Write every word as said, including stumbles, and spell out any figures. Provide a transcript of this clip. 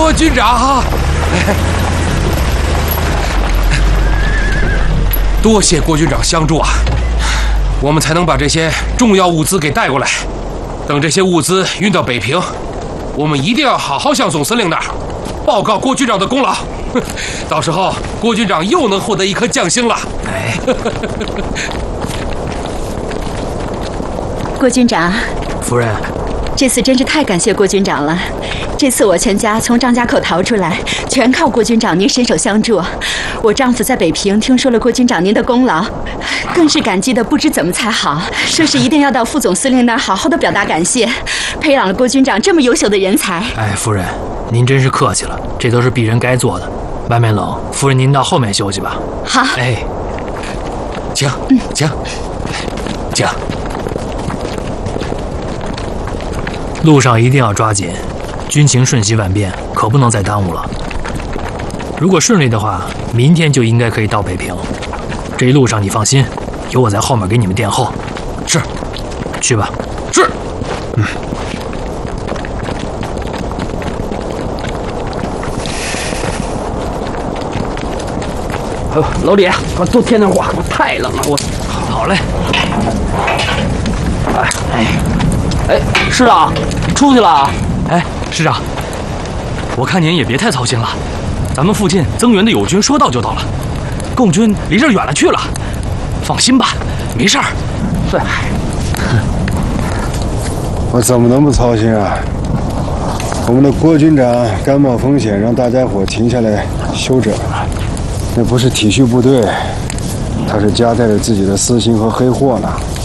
郭军长，多谢郭军长相助啊，我们才能把这些重要物资给带过来。等这些物资运到北平，我们一定要好好向总司令那儿报告郭军长的功劳。到时候郭军长又能获得一颗将星了。 哎， 郭军长， 夫人， 这次真是太感谢郭军长了。这次我全家从张家口逃出来，全靠郭军长您伸手相助。我丈夫在北平听说了郭军长您的功劳，更是感激的不知怎么才好，说是一定要到副总司令那儿好好的表达感谢，培养了郭军长这么优秀的人才。 哎，夫人，您真是客气了，这都是鄙人该做的。外面冷，夫人您到后面休息吧。 好， 哎， 请，请，请。 路上一定要抓紧，军情瞬息万变，可不能再耽误了。如果顺利的话，明天就应该可以到北平。这一路上你放心，有我在后面给你们殿后。 是， 去吧。 是。 嗯。 哎呦，老李，快多添点火，我太冷了，我。 好嘞。 哎哎哎，师长，出去了啊？ 哎，师长，我看您也别太操心了，咱们附近增援的友军说到就到了，共军离这儿远了去了，放心吧，没事儿。 对， 我怎么能不操心啊？我们的郭军长甘冒风险让大家伙停下来休整，那不是体恤部队，他是夹带着自己的私心和黑货呢。